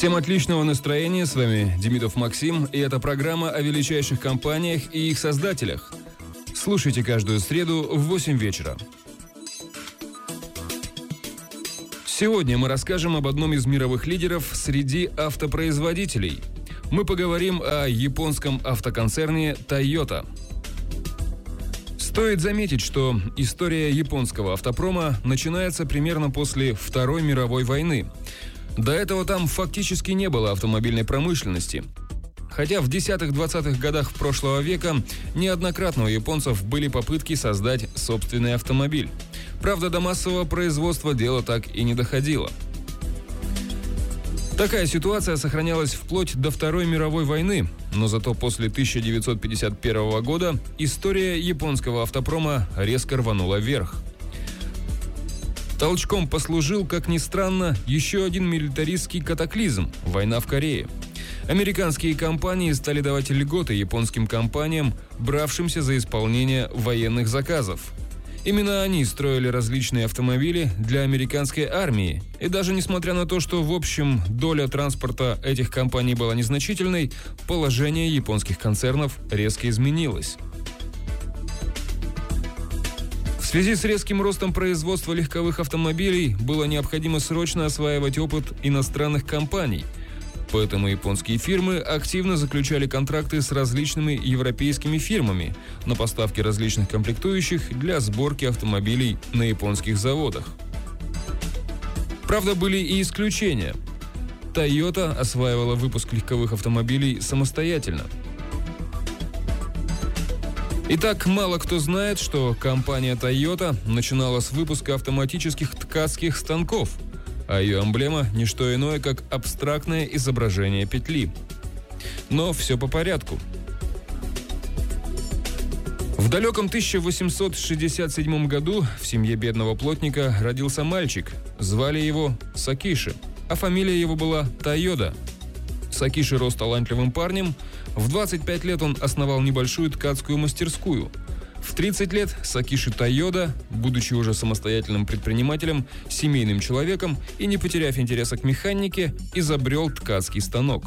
Всем отличного настроения, с вами Демидов Максим, и это программа о величайших компаниях и их создателях. Слушайте каждую среду в 8 вечера. Сегодня мы расскажем об одном из мировых лидеров среди автопроизводителей. Мы поговорим о японском автоконцерне Toyota. Стоит заметить, что история японского автопрома начинается примерно после Второй мировой войны. До этого там фактически не было автомобильной промышленности. Хотя в 10-20-х годах прошлого века неоднократно у японцев были попытки создать собственный автомобиль. Правда, до массового производства дело так и не доходило. Такая ситуация сохранялась вплоть до Второй мировой войны, но зато после 1951 года история японского автопрома резко рванула вверх. Толчком послужил, как ни странно, еще один милитаристский катаклизм – война в Корее. Американские компании стали давать льготы японским компаниям, бравшимся за исполнение военных заказов. Именно они строили различные автомобили для американской армии. И даже несмотря на то, что в общем доля транспорта этих компаний была незначительной, положение японских концернов резко изменилось. В связи с резким ростом производства легковых автомобилей было необходимо срочно осваивать опыт иностранных компаний. Поэтому японские фирмы активно заключали контракты с различными европейскими фирмами на поставки различных комплектующих для сборки автомобилей на японских заводах. Правда, были и исключения. Toyota осваивала выпуск легковых автомобилей самостоятельно. Итак, мало кто знает, что компания Toyota начинала с выпуска автоматических ткацких станков, а ее эмблема – не что иное, как абстрактное изображение петли. Но все по порядку. В далеком 1867 году в семье бедного плотника родился мальчик. Звали его Сакиши, а фамилия его была Тойода. Сакиши рос талантливым парнем. В 25 лет он основал небольшую ткацкую мастерскую. В 30 лет Сакиши Тойода, будучи уже самостоятельным предпринимателем, семейным человеком и не потеряв интереса к механике, изобрел ткацкий станок.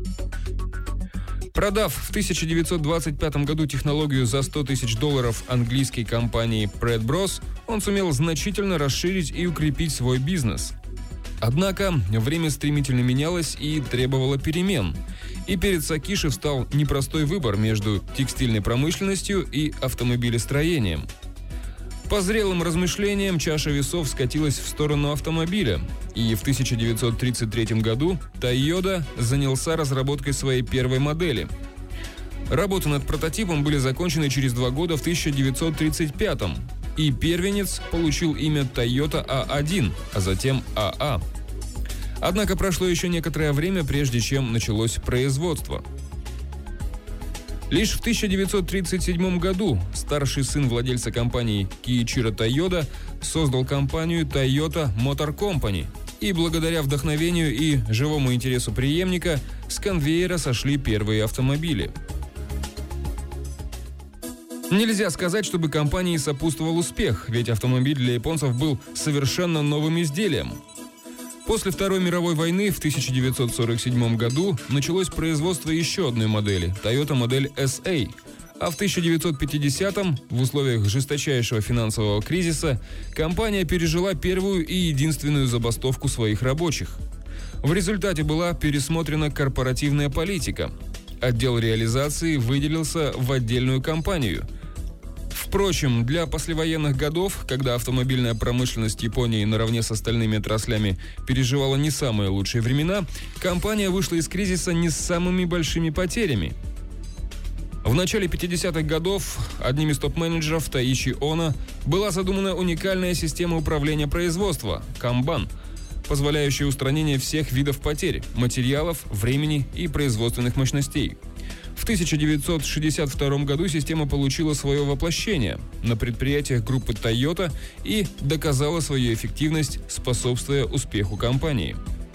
Продав в 1925 году технологию за $100 тысяч английской компании Pratt Bros, он сумел значительно расширить и укрепить свой бизнес. Однако время стремительно менялось и требовало перемен. И перед Сакиши встал непростой выбор между текстильной промышленностью и автомобилестроением. По зрелым размышлениям чаша весов скатилась в сторону автомобиля, и в 1933 году Toyota занялся разработкой своей первой модели. Работы над прототипом были закончены через 2 года в 1935, и первенец получил имя Toyota A1, а затем AA. Однако прошло еще некоторое время, прежде чем началось производство. Лишь в 1937 году старший сын владельца компании Киичиро Тойода создал компанию Toyota Motor Company, и благодаря вдохновению и живому интересу преемника с конвейера сошли первые автомобили. Нельзя сказать, чтобы компании сопутствовал успех, ведь автомобиль для японцев был совершенно новым изделием. После Второй мировой войны в 1947 году началось производство еще одной модели – Toyota модель SA, а в 1950-м, в условиях жесточайшего финансового кризиса, компания пережила первую и единственную забастовку своих рабочих. В результате была пересмотрена корпоративная политика. Отдел реализации выделился в отдельную компанию. Впрочем, для послевоенных годов, когда автомобильная промышленность Японии наравне с остальными отраслями переживала не самые лучшие времена, компания вышла из кризиса не с самыми большими потерями. В начале 50-х годов одним из топ-менеджеров Таичи Оно была задумана уникальная система управления производства – Kanban, позволяющая устранение всех видов потерь – материалов, времени и производственных мощностей. В 1962 году система получила свое воплощение на предприятиях группы Toyota и доказала свою эффективность, способствуя успеху компании.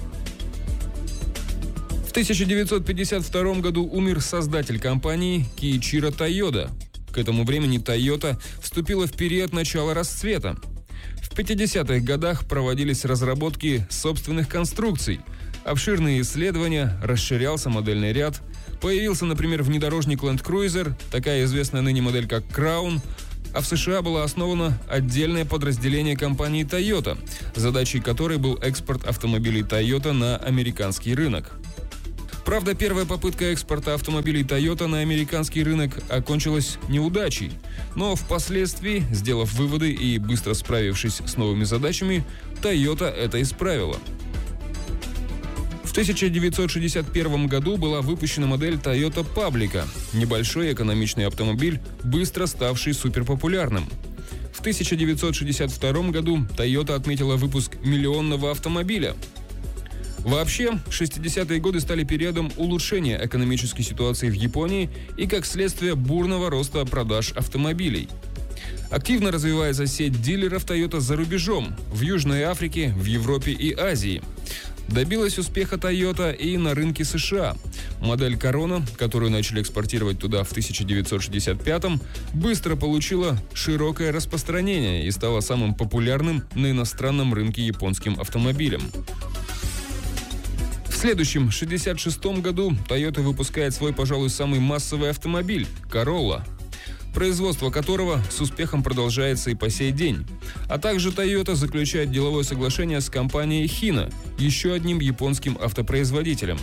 В 1952 году умер создатель компании Киичиро Тойода. К этому времени Toyota вступила в период начала расцвета. В 50-х годах проводились разработки собственных конструкций, Обширные исследования, расширялся модельный ряд. Появился, например, внедорожник Land Cruiser, такая известная ныне модель как Crown, а в США было основано отдельное подразделение компании Toyota, задачей которой был экспорт автомобилей Toyota на американский рынок. Правда, первая попытка экспорта автомобилей Toyota на американский рынок окончилась неудачей, но впоследствии, сделав выводы и быстро справившись с новыми задачами, Toyota это исправила. В 1961 году была выпущена модель Toyota Publica, небольшой экономичный автомобиль, быстро ставший суперпопулярным. В 1962 году Toyota отметила выпуск миллионного автомобиля. Вообще, 60-е годы стали периодом улучшения экономической ситуации в Японии и, как следствие, бурного роста продаж автомобилей. Активно развивается сеть дилеров Toyota за рубежом, в Южной Африке, в Европе и Азии. Добилась успеха Toyota и на рынке США. Модель Corona, которую начали экспортировать туда в 1965-м, быстро получила широкое распространение и стала самым популярным на иностранном рынке японским автомобилем. В следующем, 1966 году, Toyota выпускает свой, пожалуй, самый массовый автомобиль – Corolla, производство которого с успехом продолжается и по сей день. А также Toyota заключает деловое соглашение с компанией Hino, еще одним японским автопроизводителем.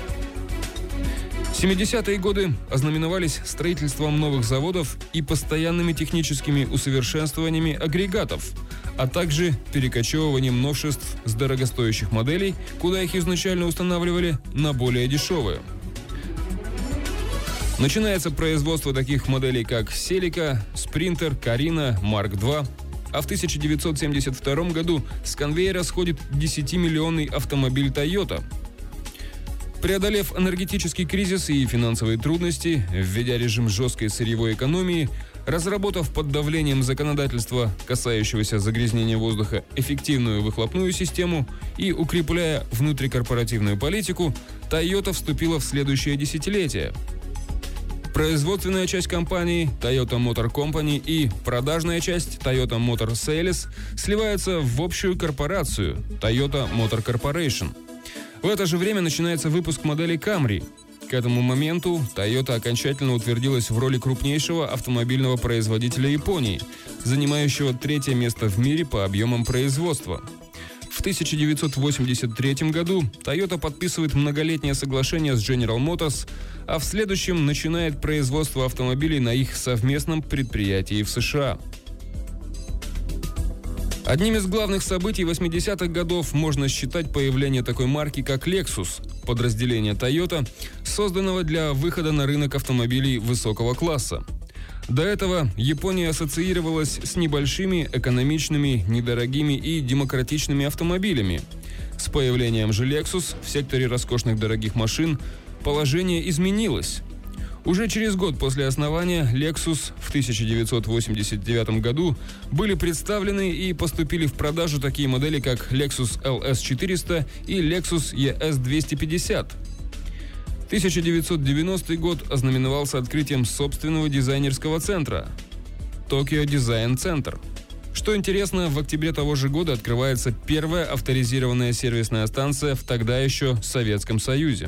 70-е годы ознаменовались строительством новых заводов и постоянными техническими усовершенствованиями агрегатов, а также перекочевыванием новшеств с дорогостоящих моделей, куда их изначально устанавливали, на более дешевые. Начинается производство таких моделей, как Celica, Sprinter, Carina, Mark II, а в 1972 году с конвейера сходит 10-миллионный автомобиль Toyota. Преодолев энергетический кризис и финансовые трудности, введя режим жесткой сырьевой экономии, разработав под давлением законодательства, касающегося загрязнения воздуха, эффективную выхлопную систему и укрепляя внутрикорпоративную политику, Toyota вступила в следующее десятилетие. Производственная часть компании Toyota Motor Company и продажная часть Toyota Motor Sales сливаются в общую корпорацию Toyota Motor Corporation. В это же время начинается выпуск модели Camry. К этому моменту Toyota окончательно утвердилась в роли крупнейшего автомобильного производителя Японии, занимающего 3-е место в мире по объемам производства. В 1983 году Toyota подписывает многолетнее соглашение с General Motors, а в следующем начинает производство автомобилей на их совместном предприятии в США. Одним из главных событий 80-х годов можно считать появление такой марки, как Lexus, подразделение Toyota, созданного для выхода на рынок автомобилей высокого класса. До этого Япония ассоциировалась с небольшими, экономичными, недорогими и демократичными автомобилями. С появлением же Lexus в секторе роскошных дорогих машин положение изменилось. Уже через год после основания Lexus в 1989 году были представлены и поступили в продажу такие модели, как Lexus LS 400 и Lexus ES 250. 1990 год ознаменовался открытием собственного дизайнерского центра – Tokyo Design Center. Что интересно, в октябре того же года открывается первая авторизированная сервисная станция в тогда еще Советском Союзе.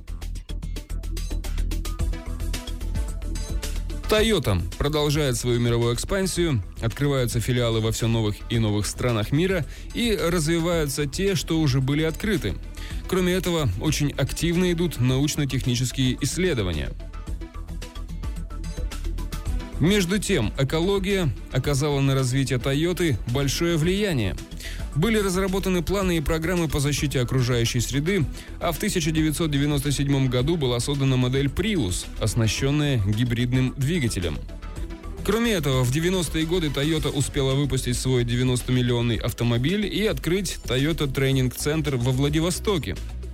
Toyota продолжает свою мировую экспансию, открываются филиалы во все новых и новых странах мира и развиваются те, что уже были открыты. Кроме этого, очень активно идут научно-технические исследования. Между тем, экология оказала на развитие Toyota большое влияние. Были разработаны планы и программы по защите окружающей среды, а в 1997 году была создана модель Prius, оснащенная гибридным двигателем. Кроме этого, в 90-е годы Toyota успела выпустить свой 90-миллионный автомобиль и открыть Toyota Training Center во Владивостоке.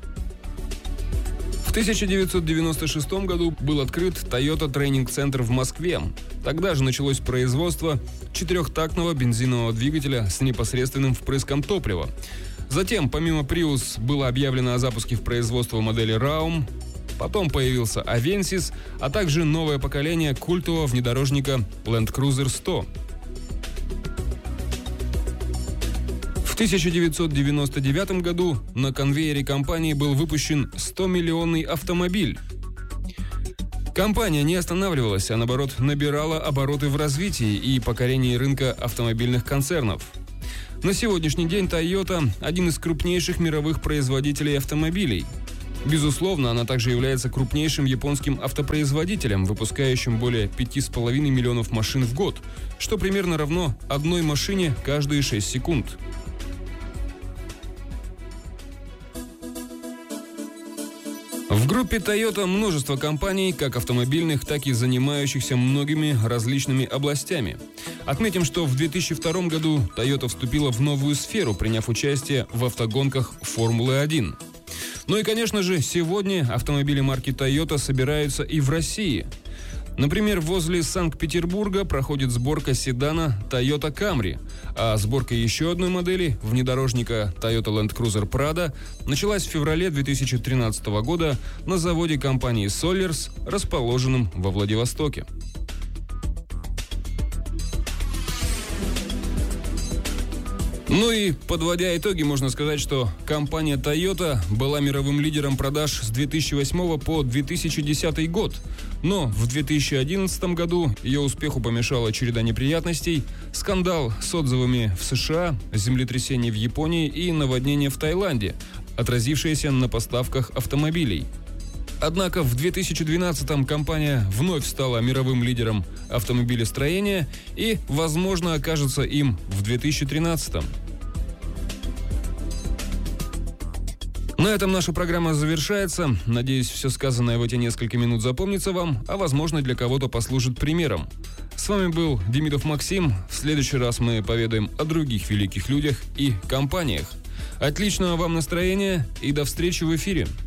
В 1996 году был открыт Toyota Training Center в Москве. Тогда же началось производство 4-тактного бензинового двигателя с непосредственным впрыском топлива. Затем, помимо Prius, было объявлено о запуске в производство модели Raum. Потом появился Avensis, а также новое поколение культового внедорожника Land Cruiser 100. В В 1999 году на конвейере компании был выпущен 100-миллионный автомобиль. Компания не останавливалась, а наоборот набирала обороты в развитии и покорении рынка автомобильных концернов. На сегодняшний день Toyota – один из крупнейших мировых производителей автомобилей. Безусловно, она также является крупнейшим японским автопроизводителем, выпускающим более 5,5 миллионов машин в год, что примерно равно одной машине каждые 6 секунд. В группе Toyota множество компаний, как автомобильных, так и занимающихся многими различными областями. Отметим, что в 2002 году Toyota вступила в новую сферу, приняв участие в автогонках Формулы-1. Ну и, конечно же, сегодня автомобили марки Toyota собираются и в России. Например, возле Санкт-Петербурга проходит сборка седана Toyota Camry, а сборка еще одной модели, внедорожника Toyota Land Cruiser Prado, началась в феврале 2013 года на заводе компании Solers, расположенном во Владивостоке. Ну и, подводя итоги, можно сказать, что компания Toyota была мировым лидером продаж с 2008 по 2010 год. Но в 2011 году ее успеху помешала череда неприятностей, скандал с отзывами в США, землетрясение в Японии и наводнение в Таиланде, отразившееся на поставках автомобилей. Однако в 2012-м компания вновь стала мировым лидером автомобилестроения и, возможно, окажется им в 2013-м. На этом наша программа завершается. Надеюсь, все сказанное в эти несколько минут запомнится вам, а возможно, для кого-то послужит примером. С вами был Демидов Максим. В следующий раз мы поведаем о других великих людях и компаниях. Отличного вам настроения и до встречи в эфире!